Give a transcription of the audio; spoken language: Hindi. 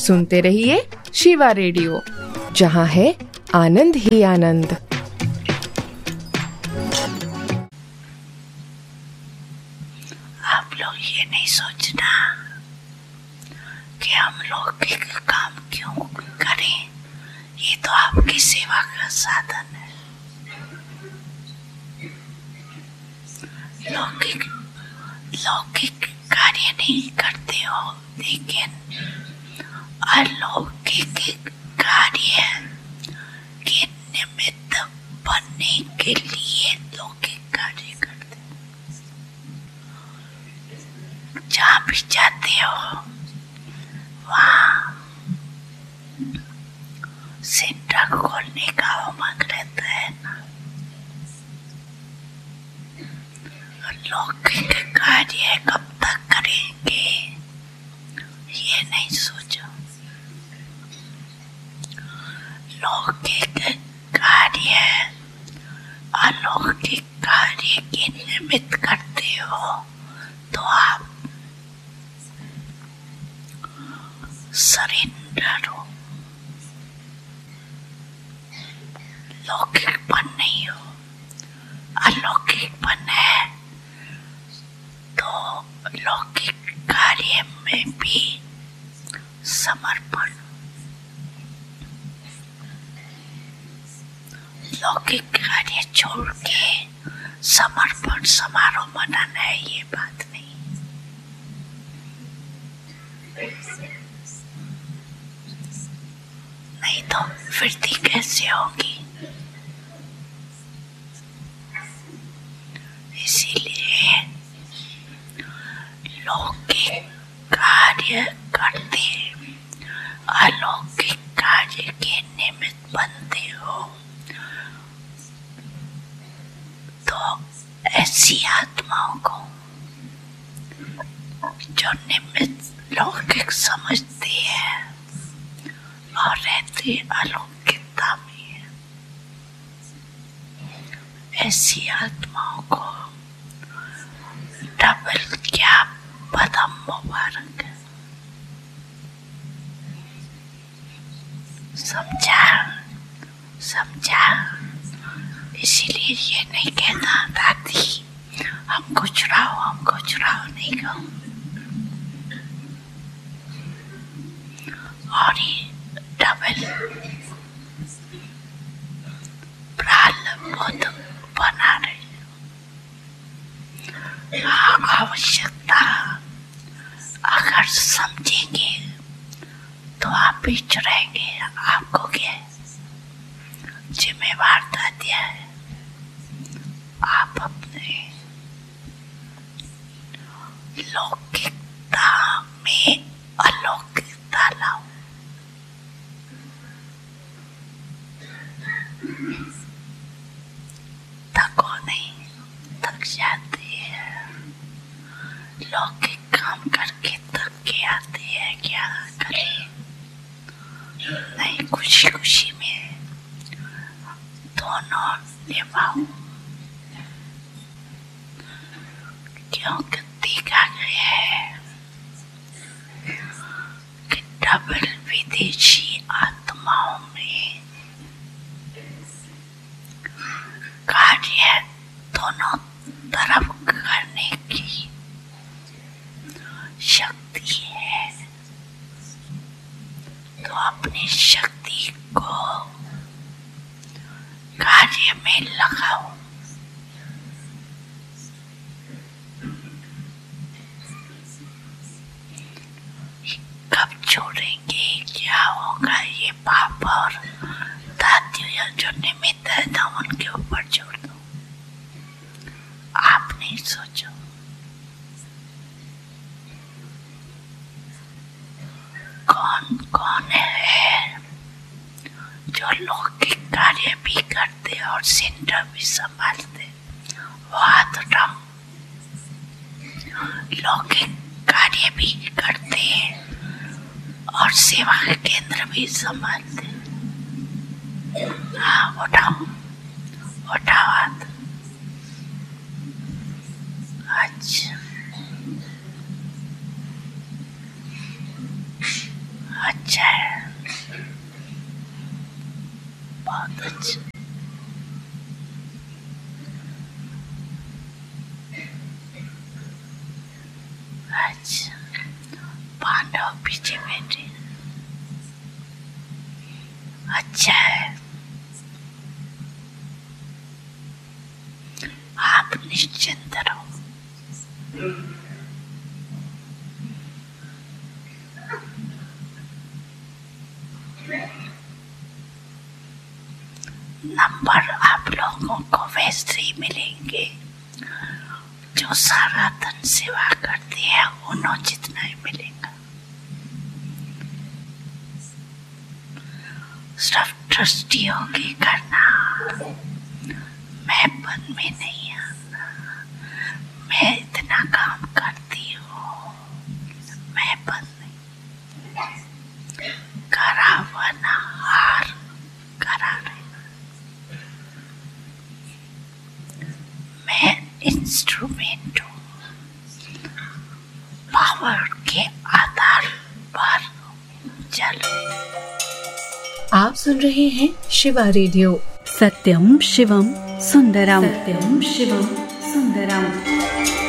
सुनते रहिए शिवा रेडियो, जहाँ है आनंद ही आनंद। आप लोग ये नहीं सोचना कि हम लोग काम क्यों करें, ये तो आपकी सेवा का साधन है। लौकिक कार्य नहीं करते हो, लेकिन अलौकिक कार्य के निमित्त बनने के लिए लौकिक कार्य करते हो। जहाँ भी जाते हो वहाँ सेंटर खोलने का उमंग रहता है ना। लौकिक कार्य कब तक करेंगे ये नहीं सोचो। लौकिक कार्य अलौकिक कार्य के निमित्त करते हो तो आप सरेंडर हो, लौकिकपन नहीं हो। अलौकिकपन है तो लौकिक कार्य में भी समर्पण। लौकिक कार्य छोड़ के समर्पण समारोह मनाना है, ये बात नहीं। नहीं तो वृद्धि कैसे होगी? इसीलिए लौकिक कार्य करते अलौकिक कार्य के निमित्त बनते हो तो ऐसी आत्माओं को जो निमित्त लौकिक समझते हैं और रहते अलौकिकता में, ऐसी आत्माओं को डबल क्या बदम मुबारक। समझा। इसीलिए ये नहीं कहना दादी हमको चुराओ नहीं कहूँ। और ये डबल प्रारब्ध बना रहे। आवश्यकता अगर समझेंगे तो आप भी चुराएंगे। आपको क्या जिम्मेवार दिया है, आप अपने लौकिकता में अलौकिकता लाओ। थको नहीं, थक जाते हैं लौकिक काम करके, थक के आते हैं, क्या करें। नहीं, खुशी खुशी में दोनों निभाओ, क्योंकि देखा गया है कि डबल विदेशी आत्माओं में कार्य दोनों तरफ करने की शक्ति है। तो अपनी शक्ति को कार्य में लगाओ। कब छोड़ेंगे, क्या होगा, ये पाप और दादियों जो निमित्त है ना उनके ऊपर छोड़ दो। आप नहीं सोचो। कौन है जो लौकिक कार्य भी करते और सेंटर भी संभालते? वो हाथ उठाओ। लौकिक कार्य भी करते हैं और सेवा के केंद्र भी संभालते। हाँ, उठाओ हाथ। अच्छा, अच्छा अच्छा, अच्छा, पांडव पीछे बैठे, अच्छा है। आप निश्चिंत रहो। नंबर आप लोगों को वैसे ही मिलेंगे जो सारा दिन सेवा करते हैं, उन्हों जितना ही मिलेगा। सिर्फ ट्रस्टी होगी करना, मैं पद में नहीं आना। मैं इतना काम करती हूँ, मैं पद नहीं। करावना हार करा रहे, मैं इंस्ट्रूमेंट हूँ, पावर के आधार पर चलो। आप सुन रहे हैं शिवा रेडियो। सत्यम शिवम सुंदरम, सत्यम शिवम सुंदरम।